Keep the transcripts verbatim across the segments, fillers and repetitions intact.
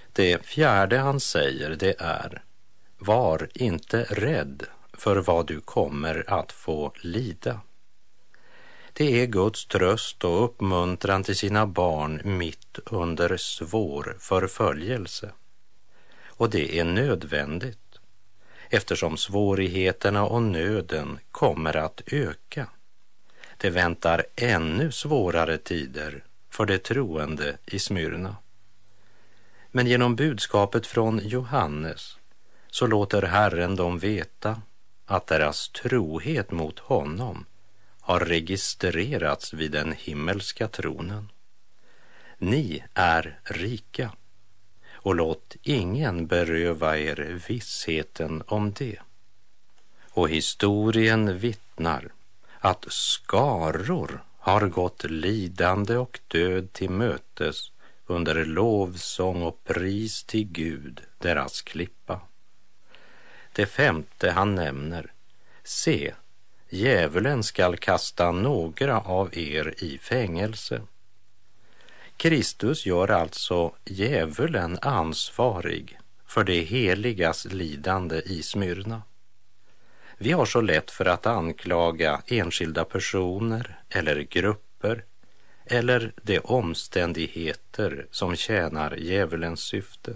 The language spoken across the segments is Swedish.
Det fjärde han säger, det är: var inte rädd för vad du kommer att få lida. Det är Guds tröst och uppmuntran till sina barn mitt under svår förföljelse. Och det är nödvändigt, eftersom svårigheterna och nöden kommer att öka. Det väntar ännu svårare tider för de troende i Smyrna. Men genom budskapet från Johannes så låter Herren dem veta att deras trohet mot honom har registrerats vid den himmelska tronen. Ni är rika, och låt ingen beröva er vissheten om det. Och historien vittnar att skaror har gått lidande och död till mötes under lovsång och pris till Gud, deras klippa. Det femte han nämner: se, djävulen skall kasta några av er i fängelse. Kristus gör alltså djävulen ansvarig för det heligas lidande i Smyrna. Vi har så lätt för att anklaga enskilda personer eller grupper eller de omständigheter som tjänar djävulens syfte.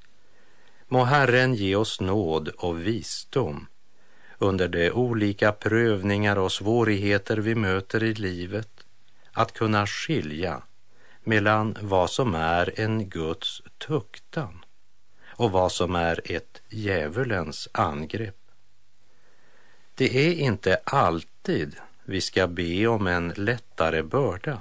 Må Herren ge oss nåd och visdom under de olika prövningar och svårigheter vi möter i livet, att kunna skilja mellan vad som är en Guds tuktan och vad som är ett djävulens angrepp. Det är inte alltid vi ska be om en lättare börda.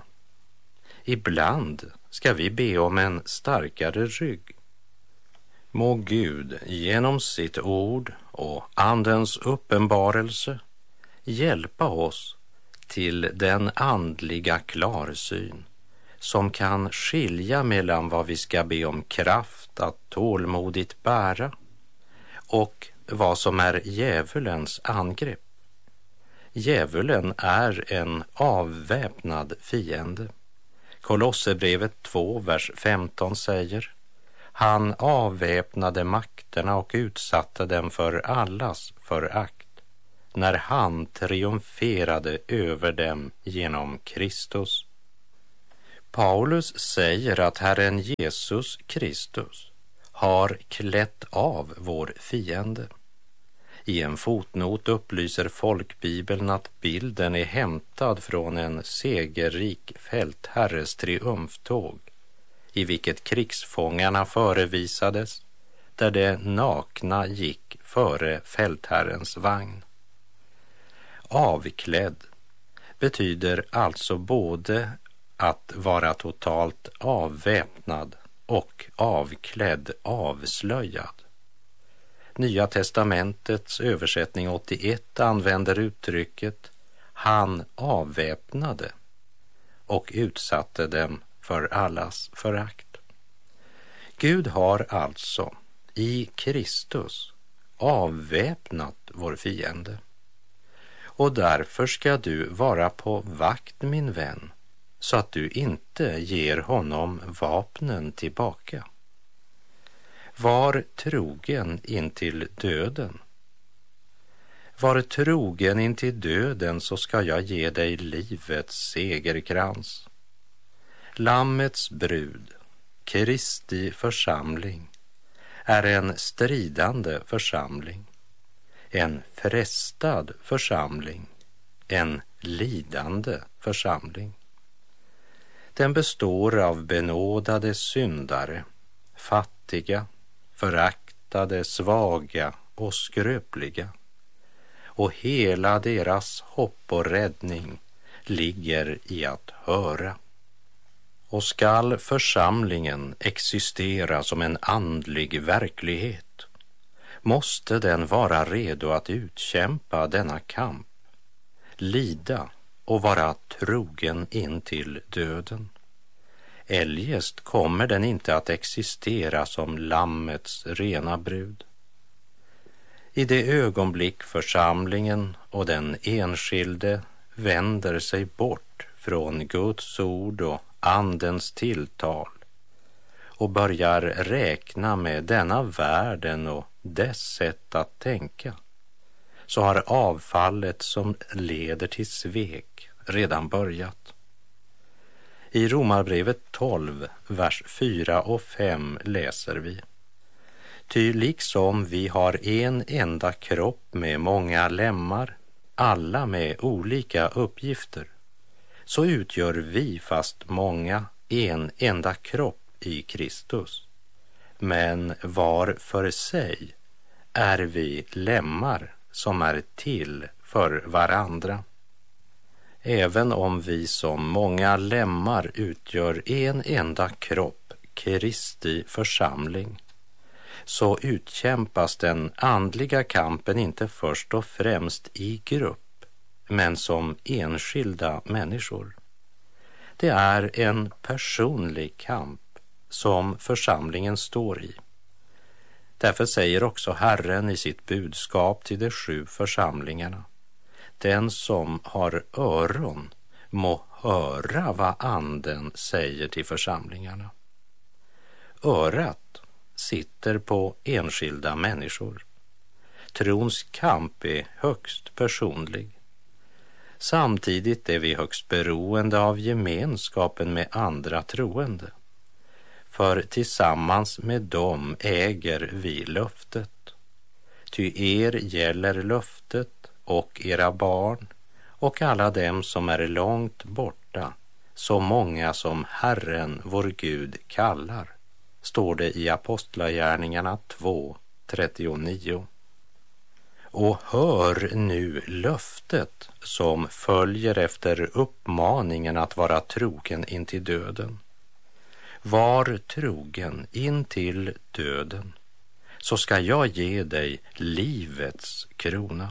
Ibland ska vi be om en starkare rygg. Må Gud genom sitt ord och Andens uppenbarelse hjälpa oss till den andliga klarsyn som kan skilja mellan vad vi ska be om kraft att tålmodigt bära och vad som är djävulens angrepp. Djävulen är en avväpnad fiende. Kolosserbrevet två, vers femton säger: han avväpnade makterna och utsatte dem för allas förakt när han triumferade över dem genom Kristus. Paulus säger att Herren Jesus Kristus har klätt av vår fiende. I en fotnot upplyser folkbibeln att bilden är hämtad från en segerrik fältherres triumftåg, i vilket krigsfångarna förevisades, där de nakna gick före fältherrens vagn. Avklädd betyder alltså både att vara totalt avväpnad och avklädd, avslöjad. Nya testamentets översättning åttioett använder uttrycket han avväpnade och utsatte dem för allas förakt. Gud har alltså i Kristus avväpnat vår fiende. Och därför ska du vara på vakt, min vän, så att du inte ger honom vapnen tillbaka. Var trogen intill döden. Var trogen intill döden, så ska jag ge dig livets segerkrans. Lammets brud, Kristi församling, är en stridande församling, en frestad församling, en lidande församling. Den består av benådade syndare, fattiga, föraktade, svaga och skröpliga. Och hela deras hopp och räddning ligger i att höra. Och skall församlingen existera som en andlig verklighet, måste den vara redo att utkämpa denna kamp, lida och vara trogen in till döden. Eljest kommer den inte att existera som lammets rena brud. I det ögonblick församlingen och den enskilde vänder sig bort från Guds ord och Andens tilltal och börjar räkna med denna världen och dess sätt att tänka, så har avfallet som leder till svek redan börjat. I Romarbrevet tolv, vers fyra och fem läser vi: Ty liksom vi har en enda kropp med många lemmar, alla med olika uppgifter, så utgör vi, fast många, en enda kropp i Kristus. Men var för sig är vi lemmar som är till för varandra. Även om vi som många lemmar utgör en enda kropp, Kristi församling, så utkämpas den andliga kampen inte först och främst i grupp, men som enskilda människor. Det är en personlig kamp som församlingen står i. Därför säger också Herren i sitt budskap till de sju församlingarna: Den som har öron må höra vad anden säger till församlingarna. Örat sitter på enskilda människor. Trons kamp är högst personlig. Samtidigt är vi högst beroende av gemenskapen med andra troende. För tillsammans med dem äger vi löftet. Ty er gäller löftet och era barn och alla dem som är långt borta, så många som Herren vår Gud kallar, står det i Apostlagärningarna två, trettionio. Och hör nu löftet som följer efter uppmaningen att vara trogen in till döden. Var trogen in till döden, så ska jag ge dig livets krona.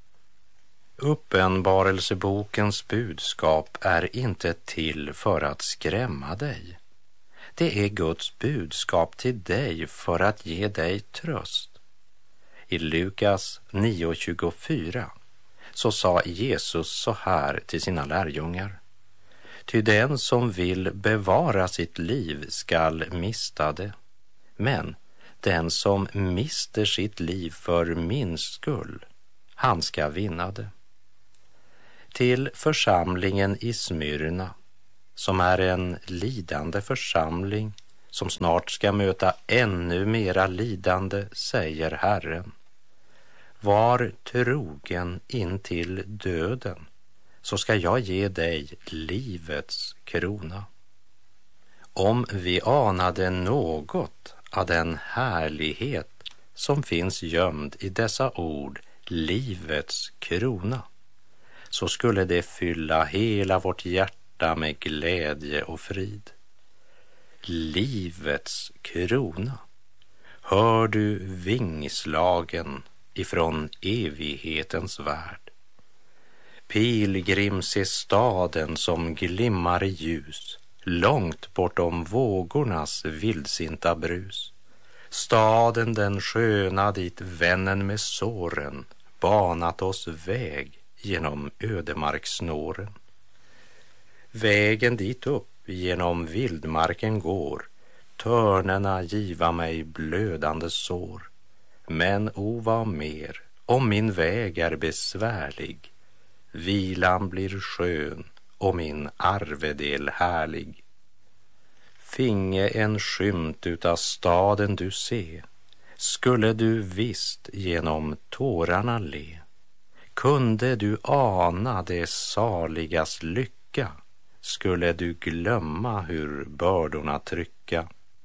Uppenbarelsebokens budskap är inte till för att skrämma dig. Det är Guds budskap till dig för att ge dig tröst. I Lukas nio tjugofyra så sa Jesus så här till sina lärjungar: Ty den som vill bevara sitt liv skall mista det, men den som mister sitt liv för min skull, han ska vinna det. Till församlingen i Smyrna, som är en lidande församling som snart ska möta ännu mera lidande, säger Herren: Var trogen in till döden, så ska jag ge dig livets krona. Om vi anade något av den härlighet som finns gömd i dessa ord, livets krona, så skulle det fylla hela vårt hjärta med glädje och frid. Livets krona. Hör du vingslagen ifrån evighetens värld? Pilgrim, se staden som glimmar i ljus, långt bortom vågornas vildsinta brus. Staden den sköna dit vännen med såren banat oss väg genom ödemarksnåren. Vägen dit upp genom vildmarken går, törnerna giva mig blödande sår. Men o vad mer, om min väg är besvärlig, vilan blir skön och min arvedel härlig. Finge en skymt utav staden du se, skulle du visst genom tårarna le. Kunde du ana det saligas lycka, skulle du glömma hur bördorna trycka.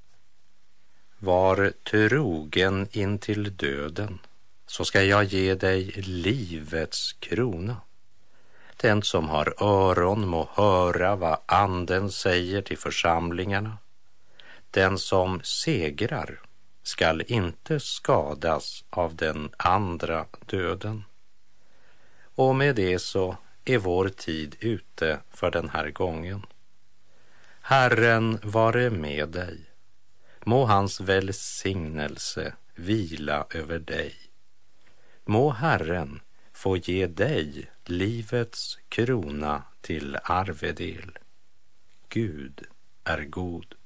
Var trogen in till döden, så ska jag ge dig livets krona. Den som har öron må höra vad anden säger till församlingarna. Den som segrar skall inte skadas av den andra döden. Och med det så är vår tid ute för den här gången. Herren vare med dig. Må hans välsignelse vila över dig. Må Herren få ge dig livets krona till arvedel. Gud är god.